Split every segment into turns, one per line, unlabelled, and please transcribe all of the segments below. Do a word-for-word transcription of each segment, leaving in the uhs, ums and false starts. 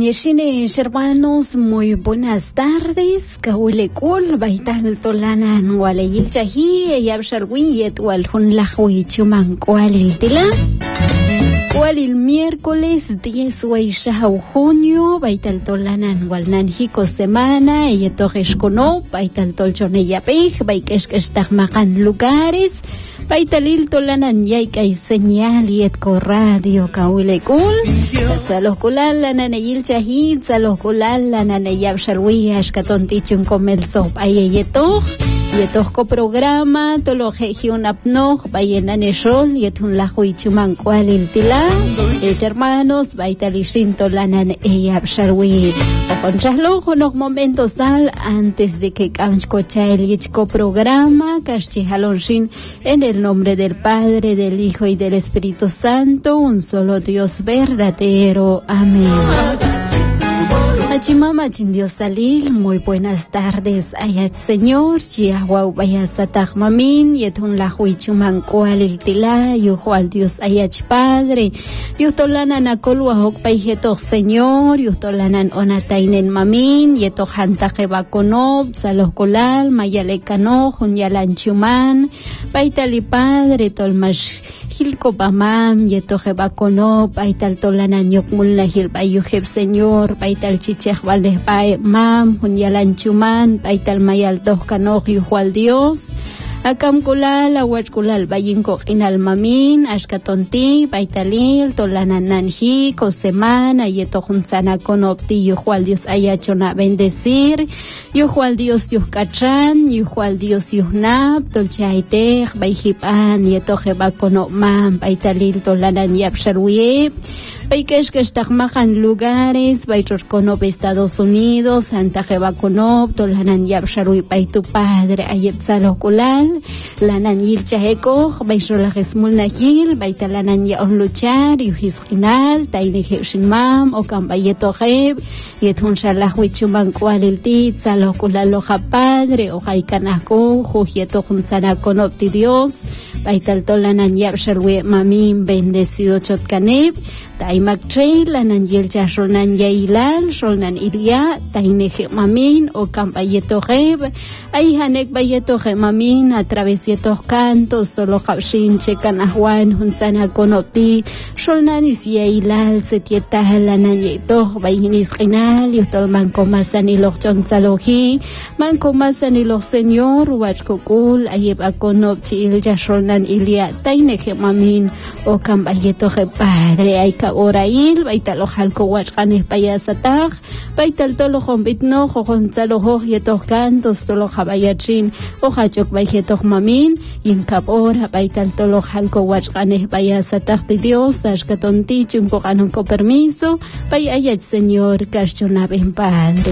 Nieshines, hermanos, muy buenas tardes. Kaulekul, baital tolanan waleyil chahi, yabsharwiyet walhun lahwi chuman kualil tila. Kualil miércoles diez de junio, baital tolanan walnanjiko semana, yetoheshkono, baital tolchoneyapej, baikeshkeshtahmakan lugares. Baitalil tolanan yaykay señal yetko radio kawilekul. Tzalokulal lananayil chahid, tzalokulal lananayab sharwi ashkatontichun komelso ayeyetoh. Yetohko programa, tolojejion apnoh, bayenaneshol, yetun lajuichuman kualil tila. Es hermanos, baitalishin tolanan eyab sharwi. Oconchaslo con los momentos al antes de que kamchkocha el yichko programa, kashchihalonshin en el nombre del Padre, del Hijo y del Espíritu Santo, un solo Dios verdadero. Amén. Achimama Dios Salil, muy buenas tardes. Ayat Señor, Chiahuau Bayasatach Mamin, Yetun la Huichuman Kualil Tila, Yuhual Dios Ayach Padre, Yutolanan Akolwa Hokpaijetok Señor, Yutolanan Onatainen Mamin, Yetohanta Jebakonob, Salokolal, Mayalekano, Hunyalan Chuman, Baitali Padre, Tolmash. Hilko bamam yetoje bakono baital tolanan yokmul lahil bayuheb Señor baital chichej valeh bay mam hunyalan chuman baital mayal dos kanoj yuhual Dios akam kulal awach kulal bayinko inal mamin ashkatonti baitalil tolanan nanji kosemana yetohun sana konopti yuhual Dios ayachona bendecir yuhual Dios yuhkachan yuhual Dios yuhnab tolchaitej bayhipan yetoje bakono mam baitalil tolanan yapsharwieb Baikesh que estagmajan lugares, Baitroskonob Estados Unidos, Santa Jebaconob, Tolanan Yapsharui Baitu Padre, Ayepzalokulal, Lanan Yilchaheko, Baisrolajesmul Nahil, Baitalanan Yaon Luchar, Yuhiskinal, Taine Hepshinmam, Okambayeto Heb, Yetun Shalahwichuman Kualilti, Tzalokulal Loja Padre, Ojaikanako, Jujieto Junzanakonob Ti Dios, Baital Tolanan Yapsharui Mamim, bendecido Chotkaneb, Taimak Trey, Lanan Yelchasronan Yailal, Solnan Iria, Taineje Mamin, o Campayeto Heb, Aihanek Bayeto Mamin, a través de estos cantos, solo Habshin, Chekanahuan, Hunsana Konopti, Solnanis Yailal, Setieta, Lanan Yeto, Bainis Rinal, Yutolman Comasan y los Chonsaloji, Man Comasan y los Señor, Wachkokul, Ayeba Konopchi, Yasronan Ilia, Taineje Mamin, o Campayeto Padre, Aika. Orail, baital ojalco huachcanes payasatag, baital tolo jombitno, jojonzalo hojetos cantos, tolo jabayachin, ojachok baijetos mamin, y en cabora, baital tolo jalco huachcanes payasatag de Dios, ashkatonti, chuncoganon con permiso, bayayat Señor, cachonaben Padre.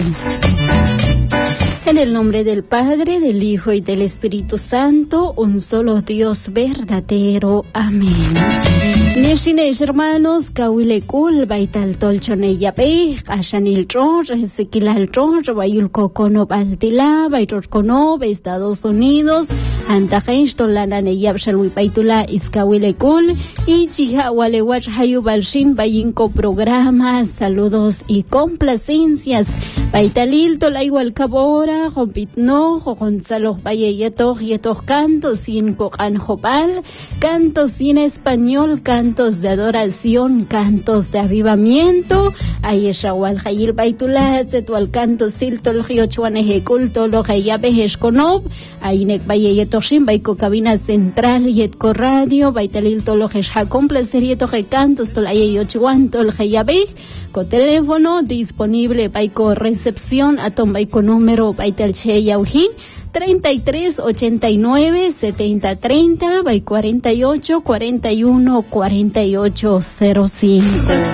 En el nombre del Padre, del Hijo y del Espíritu Santo, un solo Dios verdadero. Amén. Neshinesh hermanos, Kawilekul, Baital Tolchone Yape, Ashanil Tron, Ezequiel Tron, Bayulco Cono Baltila, Baitor Cono, Estados Unidos, Antajesh Tolanane Yapshalwi Baitula, Iskawilekul, y Chihawalewach Hayubalshin, Bayinco programas, saludos y complacencias. Baitalil Tolaiwal Cabora, Jompitno, Gonzalo Bayeyeto, Yetos cantos sin Cocanjopal, cantos sin español, cantos de adoración, cantos de avivamiento. Ayeshawal Hayil Baitula, Zetual canto Siltol Riochuaneje culto, lo Hayabeheshkonob, Ainek Bayeyetoshin, Baiko cabina central, Yetco radio, Baitalil Tolojesha complacer Yetoje cantos, Tolayeyochuan, Tol Hayabe, con teléfono disponible, Baiko recepción, Atom Baiko número, Baital Cheyauji, treinta y tres, ochenta y nueve, setenta, treinta, by cuarenta y ocho, cuarenta y uno, cuarenta y ocho, cero cinco.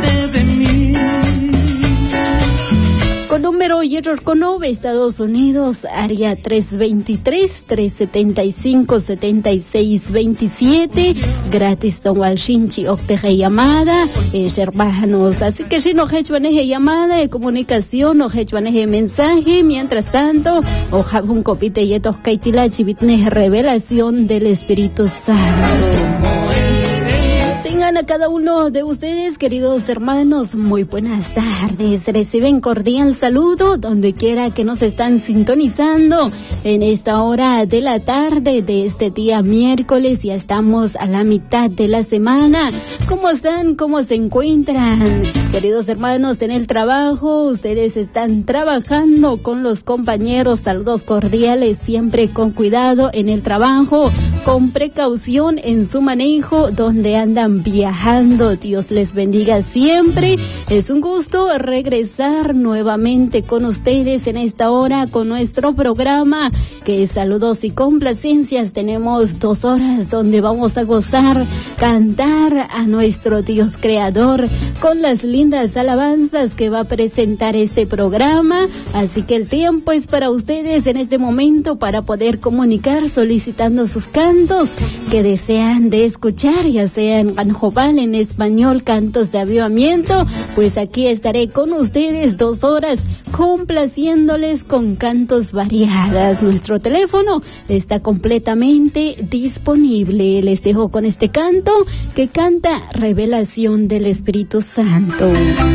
Con número Yerorconove, Estados Unidos, área tres veintitrés, tres setenta y cinco, setenta y seis veintisiete, gratis Don Walshinchi, octeje llamada, es hermanos. Así que si no hecho llamada de comunicación, no hecho mensaje, mientras tanto, ojalá un copite y etos kaitilachi bitne revelación del Espíritu Santo. tengan a cada uno de ustedes, queridos hermanos, muy buenas tardes. Reciben cordial saludo donde quiera que nos están sintonizando en esta hora de la tarde de este día miércoles. Ya estamos a la mitad de la semana. ¿Cómo están? ¿Cómo se encuentran? Queridos hermanos, en el trabajo, ustedes están trabajando con los compañeros. Saludos cordiales, siempre con cuidado en el trabajo, con precaución en su manejo, donde andan viajando. Dios les bendiga siempre. Es un gusto regresar nuevamente con ustedes en esta hora con nuestro programa, que es Saludos y Complacencias. Tenemos dos horas donde vamos a gozar, cantar a nuestro Dios Creador con las lindas alabanzas que va a presentar este programa. Así que el tiempo es para ustedes en este momento para poder comunicar solicitando sus cantos que desean de escuchar, ya sea en Anjobal, en español, cantos de avivamiento. Pues aquí estaré con ustedes dos horas complaciéndoles con cantos variadas. Nuestro teléfono está completamente disponible. Les dejo con este canto que canta Revelación del Espíritu Santo.